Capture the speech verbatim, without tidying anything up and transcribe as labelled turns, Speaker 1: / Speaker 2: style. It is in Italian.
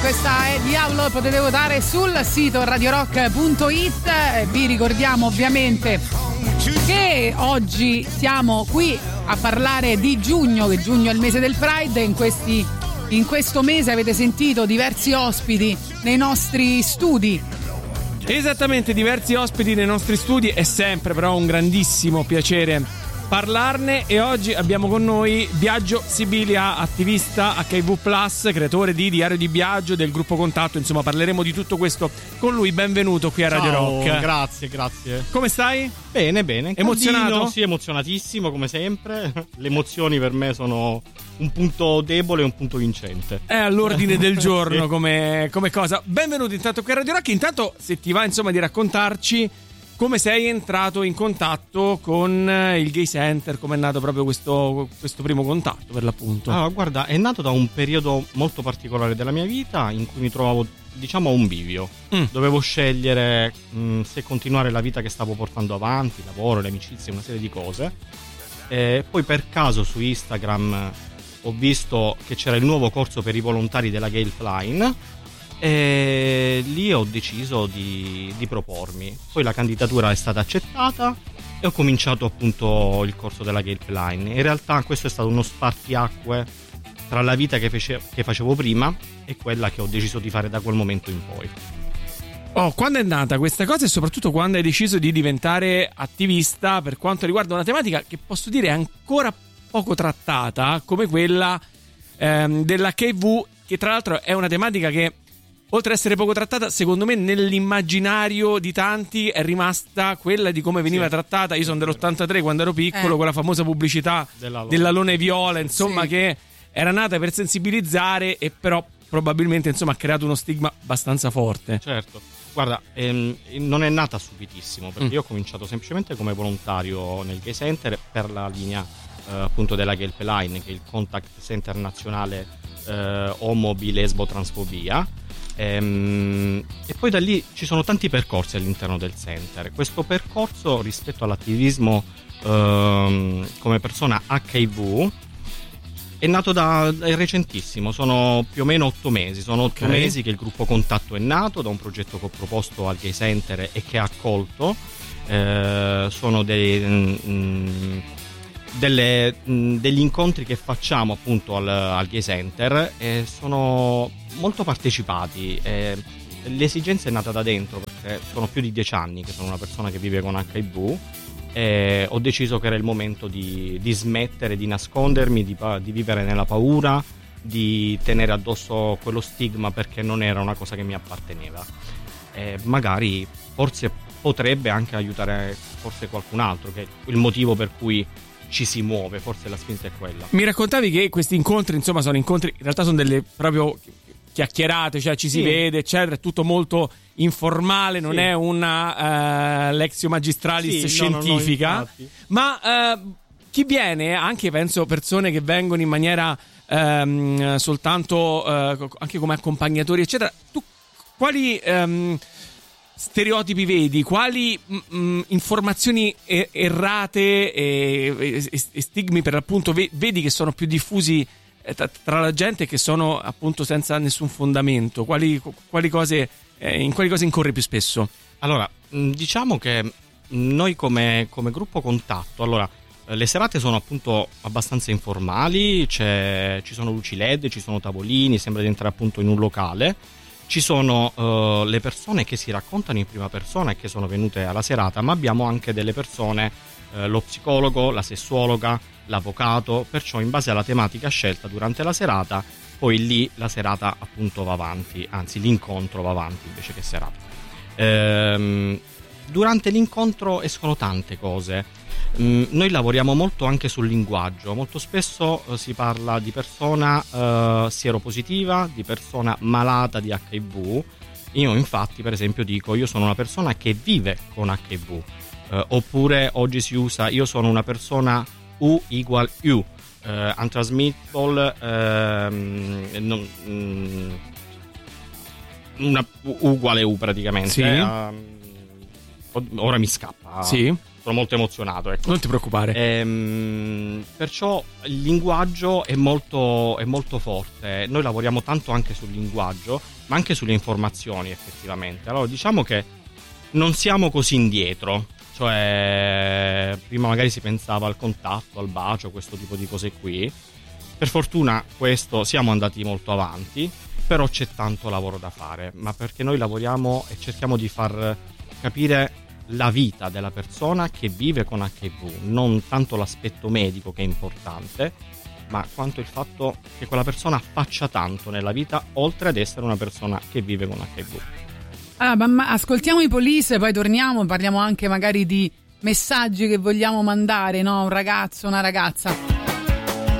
Speaker 1: questa è Diavolo, potete votare sul sito radio rock punto it. Vi ricordiamo ovviamente che oggi siamo qui a parlare di giugno, che giugno è il mese del Pride. In questi in questo mese avete sentito diversi ospiti nei nostri studi.
Speaker 2: Esattamente, diversi ospiti nei nostri studi, è sempre però un grandissimo piacere parlarne, e oggi abbiamo con noi Biagio Sibilia, attivista acca i vu plus, creatore di Diario di Biagio, del gruppo Contatto. Insomma, parleremo di tutto questo con lui. Benvenuto qui a Radio
Speaker 3: Ciao,
Speaker 2: Rock.
Speaker 3: grazie, grazie.
Speaker 2: Come stai?
Speaker 3: Bene, bene.
Speaker 2: Emozionato?
Speaker 3: Caldino, sì, emozionatissimo come sempre. Le emozioni per me sono un punto debole e un punto vincente.
Speaker 2: È all'ordine del giorno
Speaker 3: sì.
Speaker 2: come, come cosa. Benvenuto intanto qui a Radio Rock. Intanto, se ti va insomma di raccontarci come sei entrato in contatto con il Gay Center, come è nato proprio questo, questo primo contatto, per l'appunto.
Speaker 3: Allora, guarda, è nato da un periodo molto particolare della mia vita in cui mi trovavo, diciamo, a un bivio. Mm. Dovevo scegliere mh, se continuare la vita che stavo portando avanti, il lavoro, le amicizie, una serie di cose. E poi per caso su Instagram ho visto che c'era il nuovo corso per i volontari della Gay Helpline, e lì ho deciso di, di propormi. Poi la candidatura è stata accettata e ho cominciato appunto il corso della Gay Helpline. In realtà questo è stato uno spartiacque tra la vita che, fece, che facevo prima e quella che ho deciso di fare da quel momento in poi.
Speaker 2: Oh, quando è nata questa cosa e soprattutto quando hai deciso di diventare attivista per quanto riguarda una tematica che posso dire è ancora poco trattata, come quella ehm, dell'acca i vu, che tra l'altro è una tematica che, oltre ad essere poco trattata, secondo me nell'immaginario di tanti è rimasta quella di come veniva sì. trattata. Io sono dell'ottantatré, quando ero piccolo, eh. quella famosa pubblicità dell'alone viola, insomma, sì. che era nata per sensibilizzare e però probabilmente insomma ha creato uno stigma abbastanza forte.
Speaker 3: Certo, guarda, ehm, non è nata subitissimo, perché mm. io ho cominciato semplicemente come volontario nel Gay Center per la linea eh, appunto della Gay Helpline, che è il contact center nazionale eh, omo, bi, lesbo, transfobia. Ehm, e poi da lì ci sono tanti percorsi all'interno del center. Questo percorso rispetto all'attivismo ehm, come persona acca i vu è nato da, da recentissimo, sono più o meno otto mesi, sono otto okay. mesi che il gruppo Contatto è nato da un progetto che ho proposto al Gay Center e che ha accolto. Eh, sono dei, mh, delle, mh, degli incontri che facciamo appunto al, al Gay Center e sono molto partecipati. Eh, l'esigenza è nata da dentro, perché sono più di dieci anni che sono una persona che vive con acca i vu. E ho deciso che era il momento di, di smettere di nascondermi, di, di vivere nella paura, di tenere addosso quello stigma, perché non era una cosa che mi apparteneva. E magari forse potrebbe anche aiutare forse qualcun altro, che è il motivo per cui ci si muove, forse la spinta è quella.
Speaker 2: Mi raccontavi che questi incontri, insomma, sono incontri, in realtà sono delle proprio chiacchierate, cioè ci si sì. vede, eccetera, è tutto molto informale, non sì. è una uh, lectio magistralis sì, scientifica, no, no, no, ma uh, chi viene, anche penso persone che vengono in maniera um, soltanto uh, anche come accompagnatori, eccetera, tu quali um, stereotipi vedi, quali mh, informazioni er- errate e, e, e stigmi per l'appunto vedi che sono più diffusi tra la gente, che sono appunto senza nessun fondamento? Quali, quali cose, eh, in quali cose incorri più spesso?
Speaker 3: Allora, diciamo che noi come, come gruppo Contatto, allora le serate sono appunto abbastanza informali, c'è, ci sono luci led, ci sono tavolini, sembra di entrare appunto in un locale, ci sono uh, le persone che si raccontano in prima persona e che sono venute alla serata, ma abbiamo anche delle persone, uh, lo psicologo, la sessuologa, l'avvocato, perciò in base alla tematica scelta durante la serata, poi lì la serata appunto va avanti, anzi l'incontro va avanti invece che serata. Ehm, durante l'incontro escono tante cose. Mm, noi lavoriamo molto anche sul linguaggio, molto spesso eh, si parla di persona eh, sieropositiva, di persona malata di acca i vu. Io infatti per esempio dico io sono una persona che vive con acca i vu, eh, oppure oggi si usa io sono una persona U ugual U, uh, untransmittable, uh, non, mm, una U uguale U praticamente.
Speaker 2: Sì.
Speaker 3: Uh, ora mi scappa.
Speaker 2: Sì.
Speaker 3: sono molto emozionato, ecco.
Speaker 2: Non ti preoccupare.
Speaker 3: Ehm, perciò il linguaggio è molto, è molto forte. Noi lavoriamo tanto anche sul linguaggio, ma anche sulle informazioni effettivamente. Allora diciamo che non siamo così indietro, cioè prima magari si pensava al contatto, al bacio, questo tipo di cose qui. Per fortuna questo siamo andati molto avanti, però c'è tanto lavoro da fare, ma perché noi lavoriamo e cerchiamo di far capire la vita della persona che vive con acca i vu, non tanto l'aspetto medico che è importante, ma quanto il fatto che quella persona faccia tanto nella vita, oltre ad essere una persona che vive con acca i vu.
Speaker 1: Allora, ma ascoltiamo i Police, poi torniamo, parliamo anche magari di messaggi che vogliamo mandare, no? Un ragazzo, una ragazza.